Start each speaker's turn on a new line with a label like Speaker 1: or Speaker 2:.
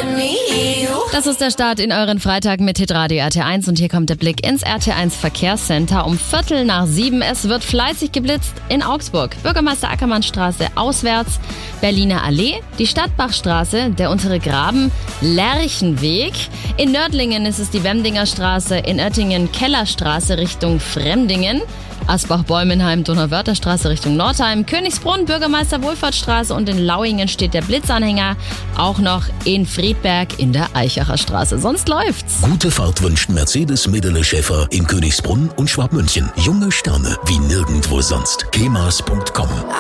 Speaker 1: Das ist der Start in euren Freitag mit Hitradio RT1 und hier kommt der Blick ins RT1 Verkehrscenter um 6:15. Es wird fleißig geblitzt in Augsburg. Bürgermeister Ackermannstraße auswärts, Berliner Allee, die Stadtbachstraße, der untere Graben, Lerchenweg. In Nördlingen ist es die Wemdinger Straße, in Oettingen Kellerstraße Richtung Fremdingen. Asbach-Bäumenheim, Donauwörtherstraße Richtung Nordheim, Königsbrunn, Bürgermeister Wohlfahrtsstraße und in Lauingen steht der Blitzanhänger. Auch noch in Friedberg in der Eichacher Straße. Sonst läuft's.
Speaker 2: Gute Fahrt wünscht Mercedes Medele Schäfer in Königsbrunn und Schwabmünchen. Junge Sterne wie nirgendwo sonst. kemas.com